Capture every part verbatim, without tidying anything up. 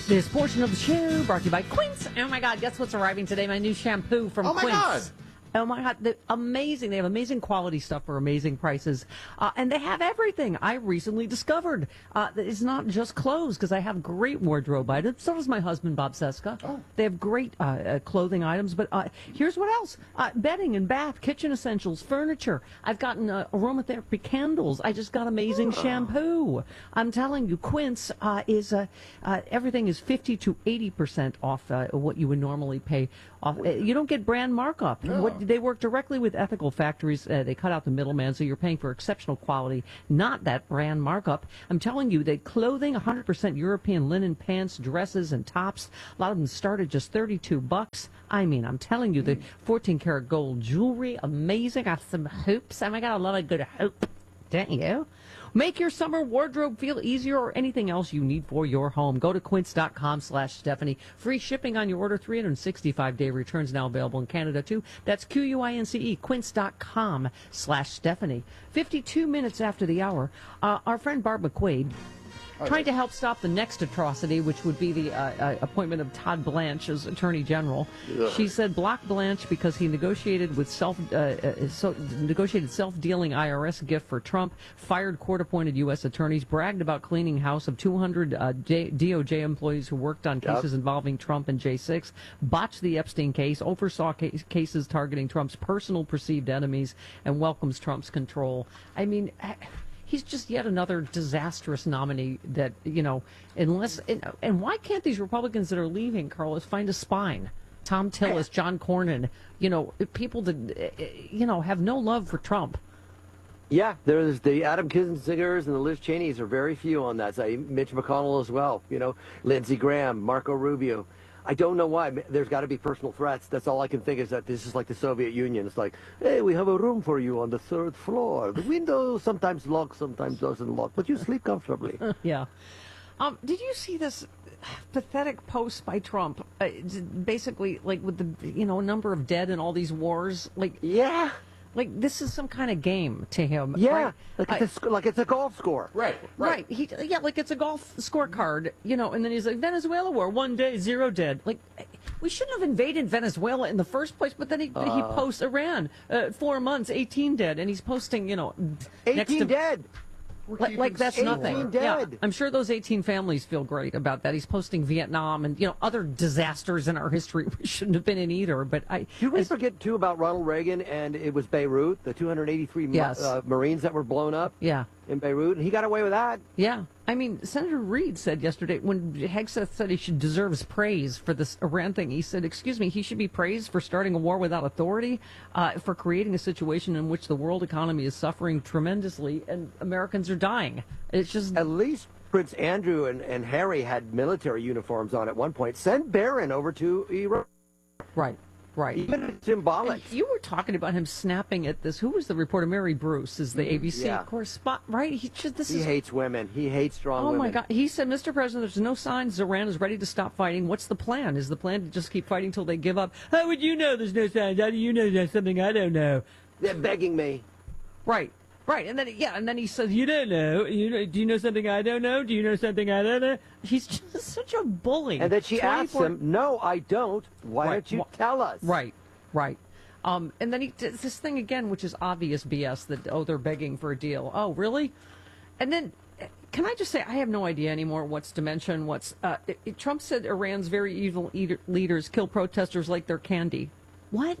This portion of the show brought to you by Quince. Oh my God, guess what's arriving today? My new shampoo from Oh my Quince. God. Oh my God, they're amazing. They have amazing quality stuff for amazing prices. Uh, and they have everything. I recently discovered uh, that it's not just clothes, because I have great wardrobe items. So does my husband, Bob Seska. Oh. They have great uh, uh, clothing items. But uh, here's what else. Uh, bedding and bath, kitchen essentials, furniture. I've gotten uh, aromatherapy candles. I just got amazing Oh. shampoo. I'm telling you, Quince uh, is, uh, uh, everything is fifty to eighty percent off uh, what you would normally pay off. Uh, you don't get brand markup. No. What They work directly with ethical factories. Uh, they cut out the middleman, so you're paying for exceptional quality, not that brand markup. I'm telling you, that clothing, one hundred percent European linen pants, dresses, and tops. A lot of them start at just thirty-two bucks. I mean, I'm telling you, the fourteen karat gold jewelry, amazing. I have some hoops. Oh my God, I love a good hoop. Don't you? Make your summer wardrobe feel easier, or anything else you need for your home. Go to quince.com slash Stephanie. Free shipping on your order, three hundred sixty-five day returns now available in Canada too. That's Q U I N C E, quince.com slash Stephanie. fifty-two minutes after the hour, uh, our friend Barb McQuaid, trying to help stop the next atrocity, which would be the uh, uh, appointment of Todd Blanche as Attorney General. Ugh. She said block Blanche because he negotiated with self uh, uh, so, negotiated self-dealing I R S gift for Trump, fired court-appointed U S attorneys, bragged about cleaning house of two hundred uh, J- D O J employees who worked on Yep. cases involving Trump and J six, botched the Epstein case, oversaw case, cases targeting Trump's personal perceived enemies, and welcomes Trump's control. I mean, he's just yet another disastrous nominee that, you know, unless, and, and why can't these Republicans that are leaving, Carlos, find a spine? Tom Tillis, John Cornyn, you know, people that, you know, have no love for Trump. Yeah, there's the Adam Kinzingers and the Liz Cheneys are very few on that side. Mitch McConnell as well, you know, Lindsey Graham, Marco Rubio. I don't know why. There's got to be personal threats. That's all I can think is that this is like the Soviet Union. It's like, hey, we have a room for you on the third floor. The window sometimes locks, sometimes doesn't lock, but you sleep comfortably. Yeah. Um, did you see this pathetic post by Trump? Uh, basically, like with the, you know, number of dead in all these wars. Like, Yeah. like this is some kind of game to him. Yeah. right? Like, I- it's a, sc- like it's a golf score. Right, Right. He, yeah, like it's a golf scorecard, you know, and then he's like, Venezuela war, one day, zero dead. Like, we shouldn't have invaded Venezuela in the first place, but then he, he posts Iran, uh, four months, eighteen dead, and he's posting, you know, next eighteen to, dead. like, like that's nothing. eighteen Yeah, dead. I'm sure those eighteen families feel great about that. He's posting Vietnam and, you know, other disasters in our history we shouldn't have been in either, but I... Do we as- forget, too, about Ronald Reagan and it was Beirut, the two hundred eighty-three ma- Yes. uh, Marines that were blown up Yeah. in Beirut, and he got away with that. Yeah. I mean, Senator Reid said yesterday, when Hegseth said he should deserves praise for this Iran thing, he said, excuse me, he should be praised for starting a war without authority, uh, for creating a situation in which the world economy is suffering tremendously and Americans are dying. It's just... At least Prince Andrew and, and Harry had military uniforms on at one point. Send Barron over to Iraq. Right, right. Even symbolic. And you were talking about him snapping at this. Who was the reporter? Mary Bruce is the A B C Yeah. correspondent, right? He just, this He is... hates women. He hates strong Oh women. my God! He said, "Mister President, there's no signs Iran is ready to stop fighting. What's the plan? Is the plan to just keep fighting till they give up? How would you know there's no signs? How do you know there's something I don't know?" They're begging me. Right, right. And then yeah, and then he says, "You don't know. You know? Do you know something I don't know? Do you know something I don't know?" He's just such a bully. And then she asks twenty-four him, no, I don't. Why Right. don't you Wh- tell us? Right, right. Um, and then he does this thing again, which is obvious B S. That oh, they're begging for a deal. Oh, really? And then, uh, can I just say, I have no idea anymore what's dementia and what's. Uh, it, it- Trump said Iran's very evil eater, leaders kill protesters like they're candy. What?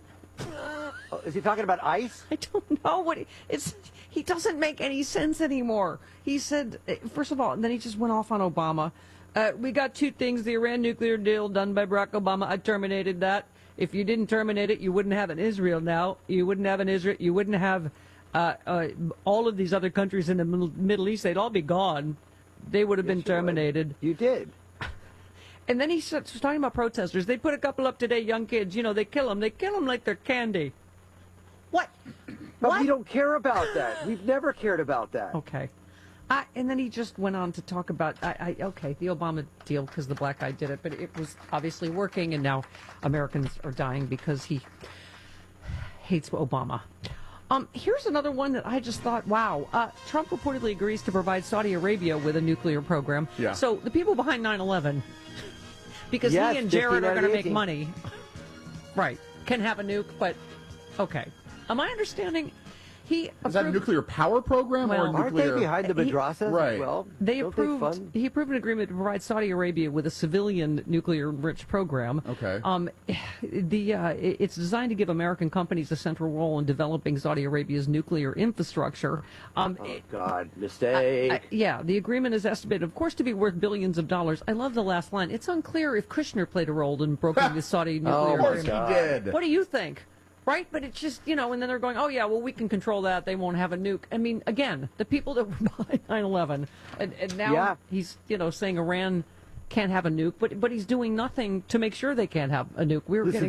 Oh, is he talking about ice? I don't know what he, it's. He doesn't make any sense anymore. He said, uh, first of all, and then he just went off on Obama. Uh, we got two things: the Iran nuclear deal done by Barack Obama. I terminated that. If you didn't terminate it, you wouldn't have an Israel now. You wouldn't have an Israel. You wouldn't have uh, uh, all of these other countries in the Middle, Middle East. They'd all be gone. They would have been Yes, you would. terminated. You did. And then he starts talking about protesters. They put a couple up today, young kids. You know, they kill them. They kill them like they're candy. What? But What? we don't care about that. We've never cared about that. Okay. I, and then he just went on to talk about, I, I, okay, the Obama deal because the black guy did it, but it was obviously working, and now Americans are dying because he hates Obama. Um, here's another one that I just thought, wow. Uh, Trump reportedly agrees to provide Saudi Arabia with a nuclear program. Yeah. So the people behind nine eleven because Yes, he and Jared are fifteen out of going to the make eighteen. money. Right. Can have a nuke, but okay. Am I understanding? He Is that a approved- nuclear power program Well, or Aren't nuclear? they behind the He- madrasas Right. as well? They Don't approved. fund? He approved an agreement to provide Saudi Arabia with a civilian nuclear-rich program. Okay. Um, the uh, it- it's designed to give American companies a central role in developing Saudi Arabia's nuclear infrastructure. Um, Oh, it- God, mistake. I- yeah, the agreement is estimated, of course, to be worth billions of dollars. I love the last line. It's unclear if Kushner played a role in brokering the Saudi nuclear Oh, Of my course he agreement. God. did. What do you think? Right? But it's just, you know, and then they're going, oh, yeah, well, we can control that. They won't have a nuke. I mean, again, the people that were behind nine eleven, and, and now Yeah. he's, you know, saying Iran can't have a nuke, but but he's doing nothing to make sure they can't have a nuke. We were Listen, getting